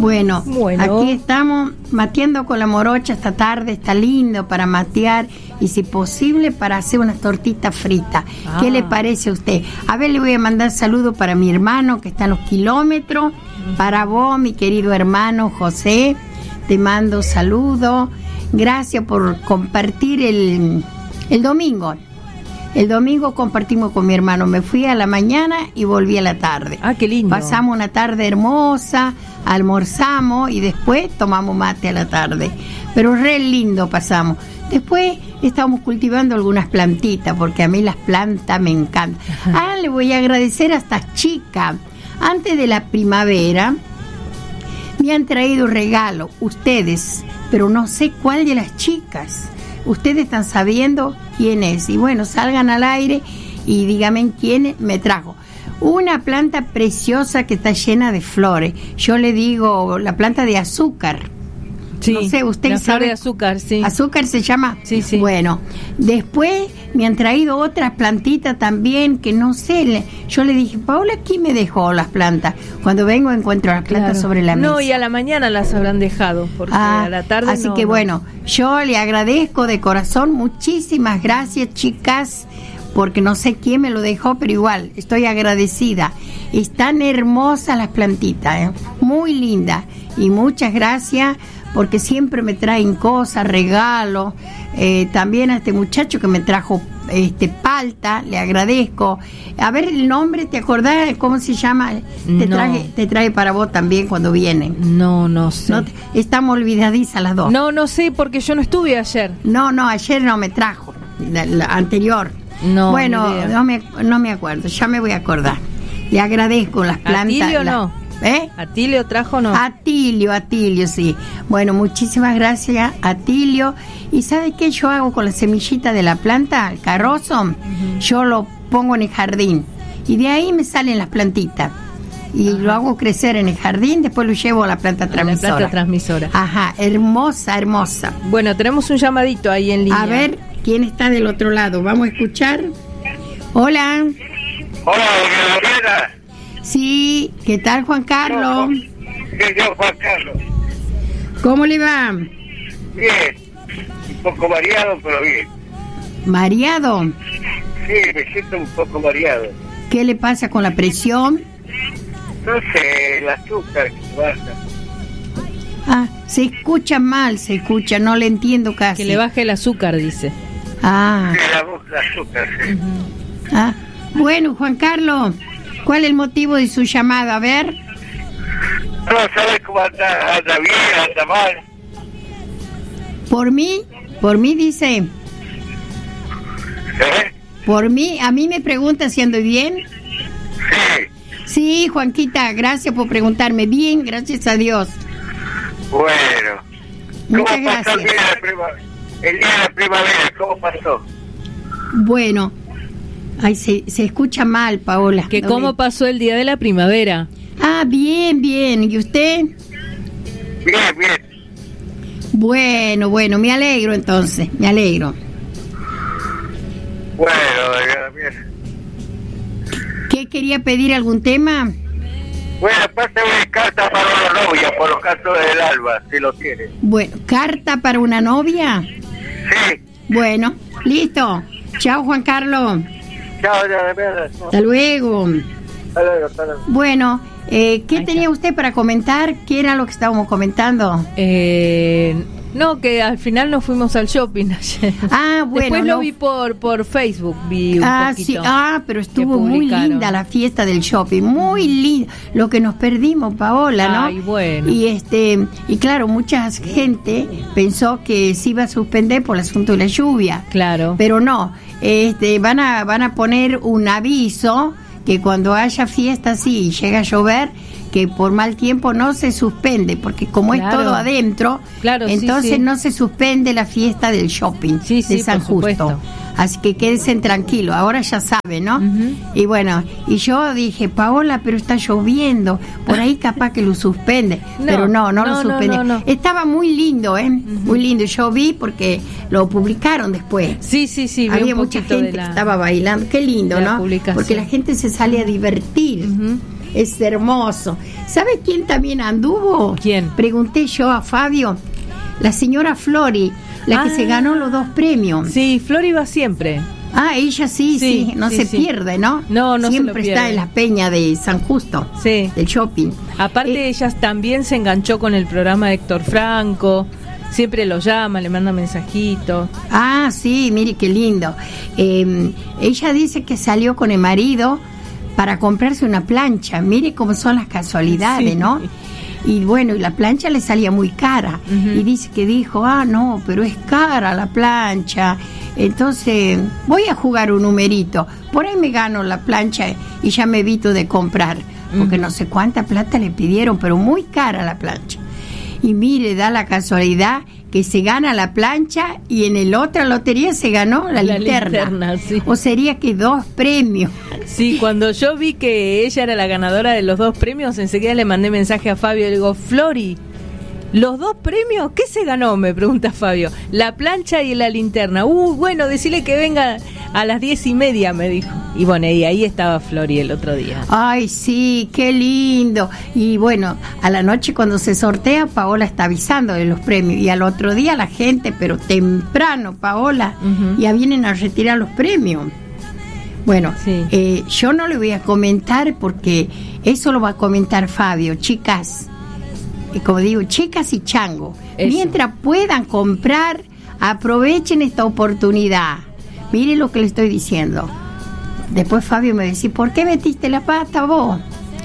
Bueno, aquí estamos mateando con la morocha esta tarde, está lindo para matear y si posible para hacer unas tortitas fritas. ¿Qué le parece a usted? A ver, le voy a mandar saludos para mi hermano que está en los kilómetros, para vos, mi querido hermano José, te mando saludos. Gracias por compartir el domingo. El domingo compartimos con mi hermano. Me fui a la mañana y volví a la tarde. Ah, qué lindo. Pasamos una tarde hermosa, almorzamos y después tomamos mate a la tarde. Pero re lindo pasamos. Después estábamos cultivando algunas plantitas, porque a mí las plantas me encantan. Le voy a agradecer a estas chicas. Antes de la primavera me han traído regalo, ustedes, pero no sé cuál de las chicas. Ustedes están sabiendo quién es. Y bueno, salgan al aire y díganme quién me trajo. Una planta preciosa que está llena de flores. Yo le digo la planta de azúcar. Sí, no sé, usted la sabe. Flor de azúcar, sí. ¿Azúcar se llama? Sí, sí. Bueno, después me han traído otras plantitas también que no sé. Yo le dije, Paola, ¿quién me dejó las plantas? Cuando vengo encuentro las plantas sobre la mesa. No, y a la mañana las habrán dejado, porque a la tarde así que bueno, yo le agradezco de corazón. Muchísimas gracias, chicas, porque no sé quién me lo dejó, pero igual, estoy agradecida. Están hermosas las plantitas, muy lindas. Y muchas gracias, porque siempre me traen cosas, regalos. También a este muchacho que me trajo palta, le agradezco. A ver el nombre, ¿te acordás cómo se llama? Te trae para vos también cuando viene. No sé. Estamos olvidadizas las dos. No sé, porque yo no estuve ayer. No, ayer no me trajo, la anterior. Bueno, no me acuerdo, ya me voy a acordar. Le agradezco las plantas. ¿Atilio no? ¿Atilio trajo o no? Atilio, sí. Bueno, muchísimas gracias, Atilio. ¿Y sabe qué yo hago con la semillita de la planta, el carrozo? Yo lo pongo en el jardín y de ahí me salen las plantitas. Y lo hago crecer en el jardín, después lo llevo a la planta transmisora. La planta transmisora. Ajá, hermosa. Bueno, tenemos un llamadito ahí en línea. A ver, ¿quién está del otro lado? Vamos a escuchar. Hola. Hola, Gabriela. Sí, ¿qué tal, Juan Carlos? Yo, Juan Carlos. ¿Cómo le va? Bien, un poco mareado, pero bien. ¿Mareado? Sí, me siento un poco mareado. ¿Qué le pasa con la presión? No sé, el azúcar que baja. Se escucha mal, no le entiendo casi. Que le baje el azúcar, dice. Sí, el azúcar, sí. Bueno, Juan Carlos, ¿cuál es el motivo de su llamada? A ver. No sabes cómo anda bien, anda mal. Por mí dice. Por mí, a mí me pregunta si ando bien. Sí, Juanquita, gracias por preguntarme. Bien, gracias a Dios. Bueno. Muchas ¿Cómo pasó gracias. el día de la primavera? ¿Cómo pasó? Bueno, se escucha mal, Paola. ¿Cómo pasó el día de la primavera? Bien. ¿Y usted? Bien. Bueno, me alegro entonces, Bueno, bien. ¿Qué quería pedir? ¿Algún tema? Bueno, pásame una carta para una novia por los cantos del alba, si lo tiene. Bueno, ¿carta para una novia? Sí. Bueno, listo. Chao, Juan Carlos. Chao, de verdad. Hasta luego. Hasta luego. Bueno, ¿qué tenía usted para comentar? ¿Qué era lo que estábamos comentando? No, que al final nos fuimos al shopping ayer. Bueno. Después lo vi por Facebook, vi un poquito. Sí, pero estuvo muy linda la fiesta del shopping, muy linda. Lo que nos perdimos, Paola, ¿no? Ay, bueno. Y claro, mucha gente pensó que se iba a suspender por el asunto de la lluvia. Claro. Pero no, van a poner un aviso que cuando haya fiesta así y llega a llover, que por mal tiempo no se suspende, porque como es todo adentro, entonces no se suspende la fiesta del shopping de San Justo. Así que quédense tranquilos, ahora ya saben, ¿no? Y bueno, y yo dije, Paola, pero está lloviendo, por ahí capaz que lo suspende, pero no lo suspende. No. Estaba muy lindo, muy lindo, yo vi porque lo publicaron después. Sí, había mucha gente que estaba bailando, qué lindo, ¿no? Porque la gente se sale a divertir. Es hermoso. ¿Sabe quién también anduvo? ¿Quién? Pregunté yo a Fabio. La señora Flori, la que se ganó los 2 premios. Sí, Flori va siempre. Ah, ella sí, no se pierde, ¿no? No se lo siempre pierde. está en la peña de San Justo, del shopping. Aparte ella también se enganchó con el programa de Héctor Franco, siempre lo llama, le manda mensajitos. Ah, sí, mire qué lindo. Ella dice que salió con el marido para comprarse una plancha. Mire cómo son las casualidades, ¿no? Y bueno, y la plancha le salía muy cara. Y dice que dijo, no, pero es cara la plancha. Entonces, voy a jugar un numerito. Por ahí me gano la plancha y ya me evito de comprar. Porque no sé cuánta plata le pidieron, pero muy cara la plancha. Y mire, da la casualidad que se gana la plancha y en el otra lotería se ganó la linterna. Sí. O sería que 2 premios. Sí, cuando yo vi que ella era la ganadora de los 2 premios, enseguida le mandé mensaje a Fabio y le digo, Flori, ¿los 2 premios? ¿Qué se ganó? Me pregunta Fabio. La plancha y la linterna. Bueno, decirle que venga a las 10:30, me dijo. Y bueno, y ahí estaba Flori el otro día. Ay, sí, qué lindo. Y bueno, a la noche cuando se sortea, Paola está avisando de los premios. Y al otro día la gente, pero temprano, Paola, ya vienen a retirar los premios. Bueno, yo no le voy a comentar porque eso lo va a comentar Fabio. Chicas, como digo, chicas y chango, mientras puedan comprar, aprovechen esta oportunidad. Miren lo que le estoy diciendo. Después Fabio me decía, ¿por qué metiste la pata vos?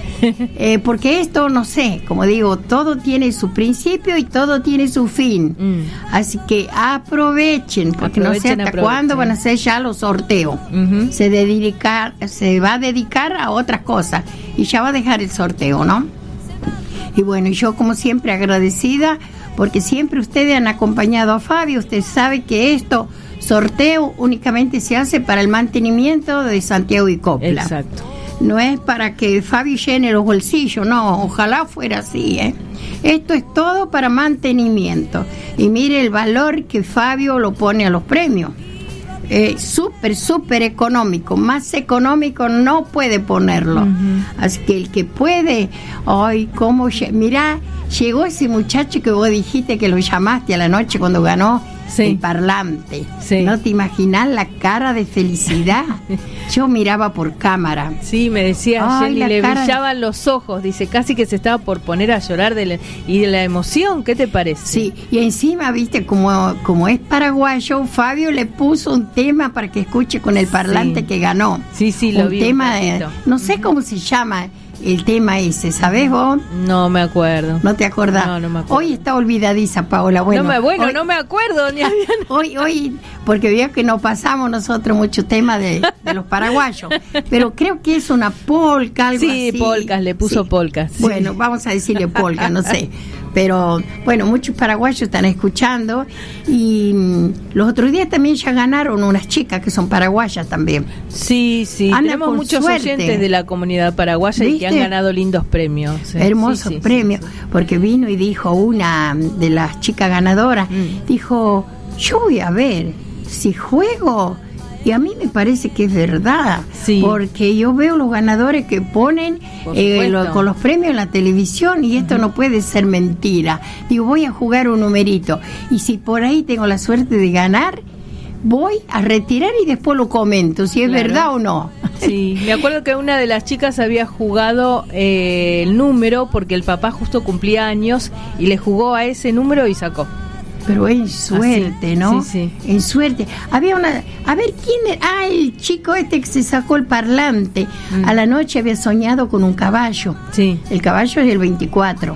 Porque esto, no sé, como digo, todo tiene su principio y todo tiene su fin. Así que aprovechen, porque no sé hasta cuándo van a ser ya los sorteos. Se va a dedicar a otras cosas y ya va a dejar el sorteo, ¿no? Y bueno, yo como siempre agradecida, porque siempre ustedes han acompañado a Fabio. Usted sabe que esto, sorteo, únicamente se hace para el mantenimiento de Santiago y Copla. Exacto. No es para que Fabio llene los bolsillos, no, ojalá fuera así, ¿eh? Esto es todo para mantenimiento. Y mire el valor que Fabio lo pone a los premios. Súper económico, más económico no puede ponerlo. Así que el que puede, mirá, llegó ese muchacho que vos dijiste que lo llamaste a la noche cuando ganó el parlante. No te imaginás la cara de felicidad. Yo miraba por cámara. Sí, me decía Jenny, le brillaban los ojos, dice, casi que se estaba por poner a llorar de la emoción. ¿Qué te parece? Sí, y encima, viste, como es paraguayo, Fabio le puso un tema para que escuche con el parlante que ganó. Sí, lo vi. Un tema no sé cómo se llama el tema ese, ¿sabés vos? No me acuerdo. ¿No te acordás? No me acuerdo. Hoy está olvidadiza, Paola. No me acuerdo ni hoy, porque veo que no pasamos nosotros mucho tema de los paraguayos, pero creo que es una polca, algo así. Sí, polcas, le puso polcas. Sí. Bueno, vamos a decirle polca, no sé. Pero bueno, muchos paraguayos están escuchando y los otros días también ya ganaron unas chicas que son paraguayas también. Sí, tenemos muchos oyentes de la comunidad paraguaya. ¿Viste? Y que han ganado lindos premios. Hermosos premios, porque vino y dijo una de las chicas ganadoras, dijo, yo voy a ver si juego. Y a mí me parece que es verdad, porque yo veo los ganadores que ponen con los premios en la televisión y esto no puede ser mentira. Digo, voy a jugar un numerito y si por ahí tengo la suerte de ganar, voy a retirar y después lo comento, si es verdad o no. Sí, me acuerdo que una de las chicas había jugado el número porque el papá justo cumplía años y le jugó a ese número y sacó. Pero en suerte, ¿no? Sí. En suerte. Había a ver, ¿quién era? El chico que se sacó el parlante. A la noche había soñado con un caballo. Sí. El caballo es el 24.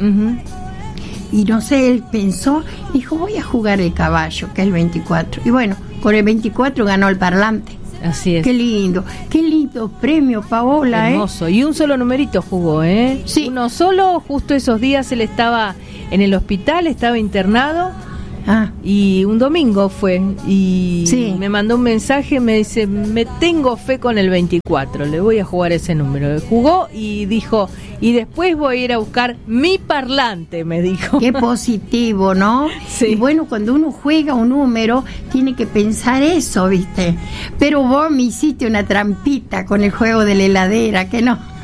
Y no sé, él pensó, dijo, voy a jugar el caballo, que es el 24. Y bueno, con el 24 ganó el parlante. Así es. Qué lindo premio, Paola. Hermoso. Y un solo numerito jugó, ¿eh? Sí. Uno solo, justo esos días él estaba en el hospital, estaba internado. Y un domingo fue y me mandó un mensaje, me dice, me tengo fe con el 24, le voy a jugar ese número. Jugó y dijo, y después voy a ir a buscar mi parlante, me dijo. Qué positivo, ¿no? Sí. Y bueno, cuando uno juega un número, tiene que pensar eso, ¿viste? Pero vos me hiciste una trampita con el juego de la heladera, que no.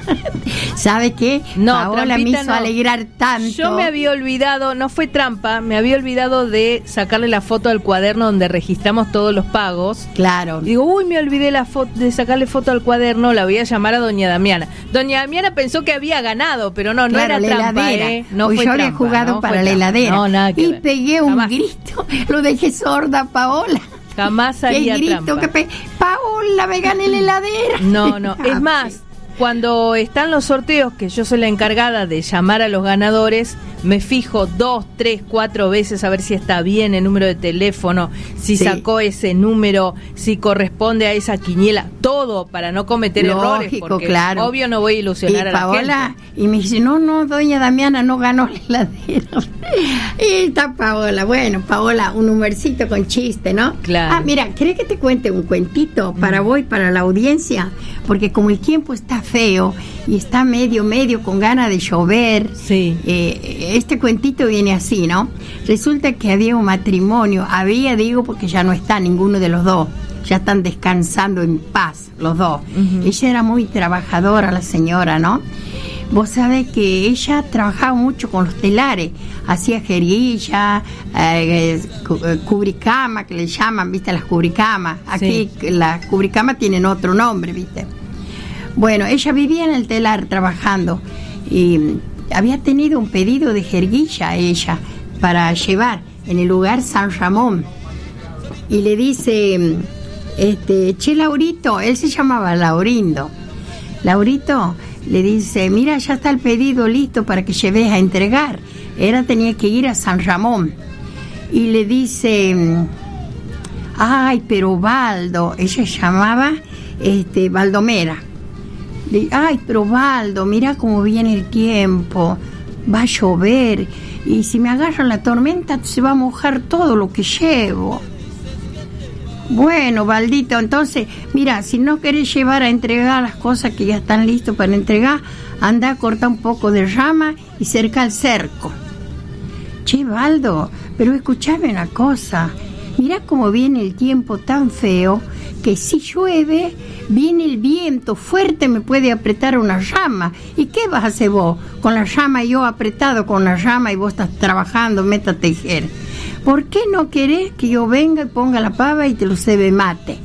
¿Sabe qué? No, Paola me hizo alegrar tanto. Yo me había olvidado, no fue trampa, me había olvidado de sacarle la foto al cuaderno donde registramos todos los pagos. Claro. Digo, uy, me olvidé de sacarle foto al cuaderno, la voy a llamar a doña Damiana. Doña Damiana pensó que había ganado, pero no claro, era trampa, No fue yo había jugado para la heladera. No, nada que y ver. pegué un grito, lo dejé sorda, Paola. Jamás haría trampa. Paola, me gané la heladera. No, es más, cuando están los sorteos, que yo soy la encargada de llamar a los ganadores, me fijo 2, 3, 4 veces a ver si está bien el número de teléfono, si sacó ese número, si corresponde a esa quiniela, todo para no cometer errores, porque claro. Obvio no voy a ilusionar a Paola, la gente. Y me dice, no, doña Damiana no ganó la heladera. Y está Paola, bueno, Paola, un numercito con chiste, ¿no? Claro. Mira, ¿querés que te cuente un cuentito para la audiencia? Porque como el tiempo está feo y está medio con ganas de llover, sí. Este cuentito viene así, ¿no? Resulta que había un matrimonio, digo porque ya no está ninguno de los dos, ya están descansando en paz los dos. Uh-huh. Ella era muy trabajadora, la señora, ¿no? Vos sabés que ella trabajaba mucho con los telares, hacía jerilla, cubricama, que le llaman, ¿viste? Las cubricamas. Aquí sí. Las cubricamas tienen otro nombre, ¿viste? Bueno, ella vivía en el telar trabajando y había tenido un pedido de jerguilla ella para llevar en el lugar San Ramón. Y le dice, che, Laurito, él se llamaba Laurindo. Laurito le dice, mira, ya está el pedido listo para que lleves a entregar. Tenía que ir a San Ramón. Y le dice, ay, pero Baldo, ella llamaba Baldomera. Ay, pero Baldo, mira cómo viene el tiempo, va a llover, y si me agarra la tormenta se va a mojar todo lo que llevo. Bueno, Baldito, entonces, mira, si no querés llevar a entregar las cosas que ya están listas para entregar, anda a cortar un poco de rama y cerca el cerco. Che, Baldo, pero escuchame una cosa, mira cómo viene el tiempo tan feo, que si llueve, viene el viento fuerte, me puede apretar una rama. ¿Y qué vas a hacer vos? Con la rama, yo apretado con la rama y vos estás trabajando, meta a tejer. ¿Por qué no querés que yo venga y ponga la pava y te lo cebe mate?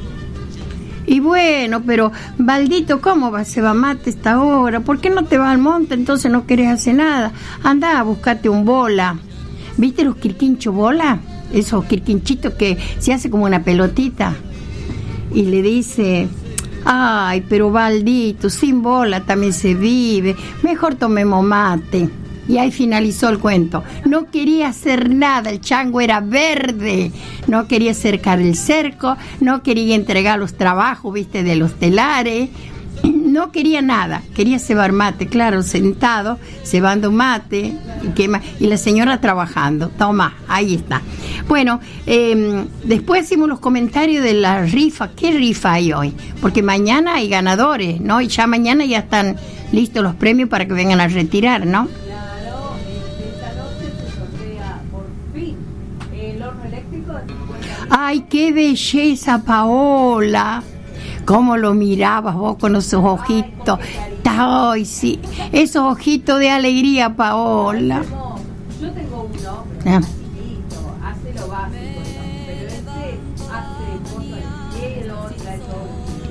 Y bueno, pero Baldito, ¿cómo va a cebar mate esta hora? ¿Por qué no te vas al monte? Entonces no querés hacer nada. Andá a buscarte un bola. ¿Viste los quirquinchos bola? Esos quirquinchitos que se hace como una pelotita. Y le dice, ay, pero Baldito, sin bola también se vive, mejor tomemos mate. Y ahí finalizó el cuento. No quería hacer nada, el chango era verde, no quería cercar el cerco, no quería entregar los trabajos, viste, de los telares, no quería nada, quería cebar mate, claro, sentado, cebando mate, y la señora trabajando. Toma, ahí está. Bueno, después hicimos los comentarios de la rifa. ¿Qué rifa hay hoy? Porque mañana hay ganadores, ¿no? Y ya mañana ya están listos los premios para que vengan a retirar, ¿no? Claro, esta noche se sortea por fin el horno eléctrico de 50. ¡Ay, qué belleza, Paola! ¿Cómo lo mirabas vos con esos ojitos? ¡Ay, sí! Esos ojitos de alegría, Paola. Yo tengo uno, hace lo básico, pero hace cosas de hielo, trae todo.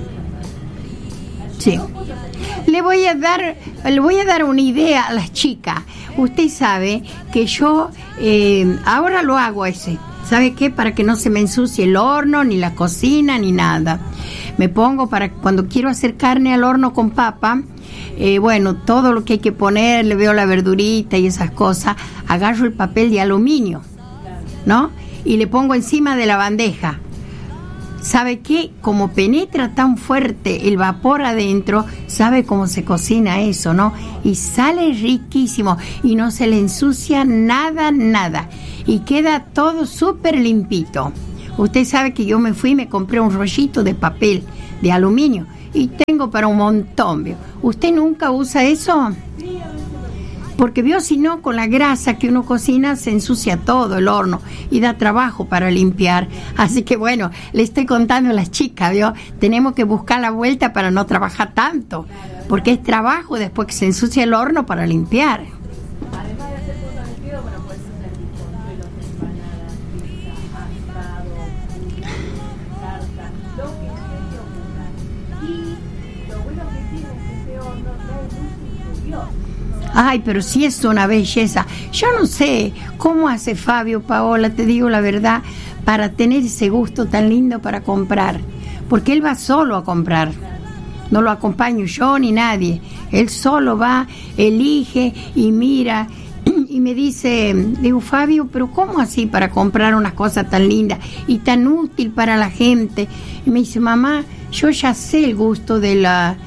Sí. Le voy a dar una idea a las chicas. Usted sabe que yo ahora lo hago ese. ¿Sabe qué? Para que no se me ensucie el horno, ni la cocina, ni nada. Me pongo para cuando quiero hacer carne al horno con papa, bueno, todo lo que hay que poner, le veo la verdurita y esas cosas, agarro el papel de aluminio, ¿no? Y le pongo encima de la bandeja. ¿Sabe qué? Como penetra tan fuerte el vapor adentro, ¿sabe cómo se cocina eso, no? Y sale riquísimo y no se le ensucia nada. Y queda todo súper limpito. Usted sabe que yo me fui y me compré un rollito de papel de aluminio y tengo para un montón, ¿vio? ¿Usted nunca usa eso? Porque vio, si no, con la grasa que uno cocina se ensucia todo el horno y da trabajo para limpiar. Así que bueno, le estoy contando a las chicas, vio, tenemos que buscar la vuelta para no trabajar tanto. porque es trabajo después que se ensucia el horno para limpiar. Además de hacer punto de despido, bueno, puedes hacer bizcochuelos, empanadas, pizza, asado, tarta, lo que se te ocurra. Y lo bueno que tiene es que este horno trae luz interior. Ay, pero sí es una belleza. Yo no sé cómo hace Fabio, Paola, te digo la verdad, para tener ese gusto tan lindo para comprar. Porque él va solo a comprar. No lo acompaño yo ni nadie. Él solo va, elige y mira. Y me dice, digo, Fabio, pero ¿cómo así para comprar unas cosas tan lindas y tan útil para la gente? Y me dice, mamá, yo ya sé el gusto de la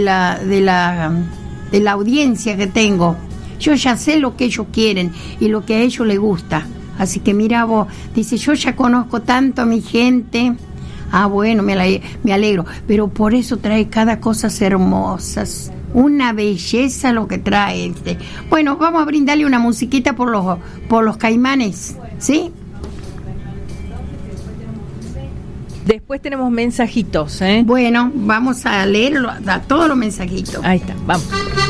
audiencia que tengo. Yo ya sé lo que ellos quieren y lo que a ellos les gusta. Así que mira vos, dice, yo ya conozco tanto a mi gente. Ah, bueno, me alegro. Pero por eso trae cada cosa hermosas. Una belleza lo que trae. Bueno, vamos a brindarle una musiquita por los Caimanes, ¿sí? Después tenemos mensajitos, ¿eh? Bueno, vamos a leer a todos los mensajitos. Ahí está, vamos.